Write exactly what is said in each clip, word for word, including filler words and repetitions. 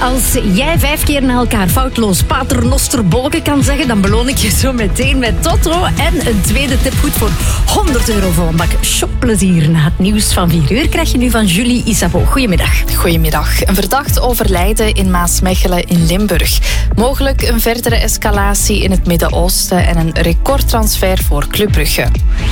Als jij vijf keer na elkaar foutloos paternosterbolken kan zeggen, dan beloon ik je zo meteen met Toto. En een tweede tip goed voor honderd euro voor een bak shopplezier. Na het nieuws van vier uur krijg je nu van Julie Isabeau. Goedemiddag. Goedemiddag. Een verdacht overlijden in Maasmechelen in Limburg. Mogelijk een verdere escalatie in het Midden-Oosten en een recordtransfer voor Club Brugge.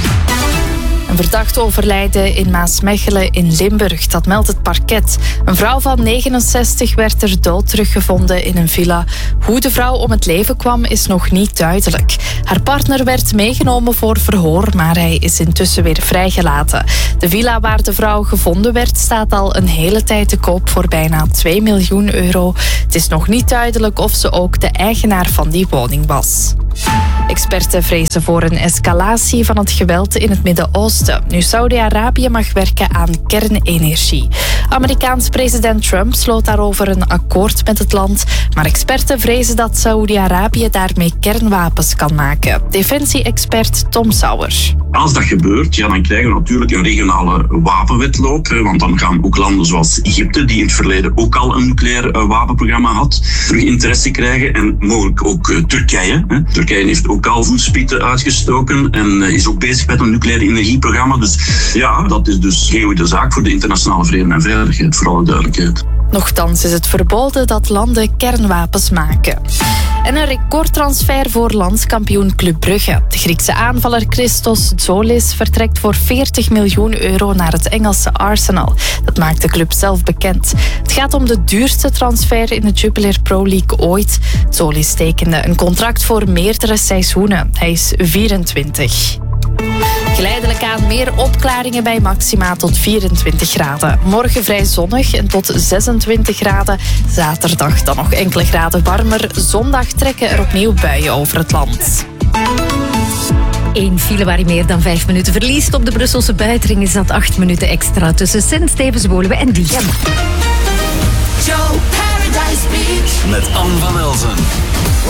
Een verdacht overlijden in Maasmechelen in Limburg, dat meldt het parket. Een vrouw van negenenzestig werd er dood teruggevonden in een villa. Hoe de vrouw om het leven kwam is nog niet duidelijk. Haar partner werd meegenomen voor verhoor, maar hij is intussen weer vrijgelaten. De villa waar de vrouw gevonden werd staat al een hele tijd te koop voor bijna twee miljoen euro. Het is nog niet duidelijk of ze ook de eigenaar van die woning was. Experten vrezen voor een escalatie van het geweld in het Midden-Oosten, nu Saudi-Arabië mag werken aan kernenergie. Amerikaans president Trump sloot daarover een akkoord met het land, maar experten vrezen dat Saudi-Arabië daarmee kernwapens kan maken. Defensie-expert Tom Sauer. Als dat gebeurt, ja, dan krijgen we natuurlijk een regionale wapenwedloop, want dan gaan ook landen zoals Egypte, die in het verleden ook al een nucleair wapenprogramma had, terug interesse krijgen en mogelijk ook uh, Turkije. Hè. Turkije heeft ook al voetspieten uitgestoken en uh, is ook bezig met een nucleair energieprogramma. Dus ja, dat is dus geen goede zaak voor de internationale vrede en veiligheid, voor alle duidelijkheid. Nochtans is het verboden dat landen kernwapens maken. En een recordtransfer voor landskampioen Club Brugge. De Griekse aanvaller Christos Zolis vertrekt voor veertig miljoen euro naar het Engelse Arsenal. Dat maakt de club zelf bekend. Het gaat om de duurste transfer in de Jupiler Pro League ooit. Zolis tekende een contract voor meerdere seizoenen. Hij is vierentwintig. Geleidelijk aan meer opklaringen bij maxima tot vierentwintig graden. Morgen vrij zonnig en tot zesentwintig graden. Zaterdag dan nog enkele graden warmer. Zondag trekken er opnieuw buien over het land. Eén file waar je meer dan vijf minuten verliest. Op de Brusselse buitenring is dat acht minuten extra tussen Sint-Stevens-Woluwe en Diemen. Joe Paradise Beach met Anne van Elzen.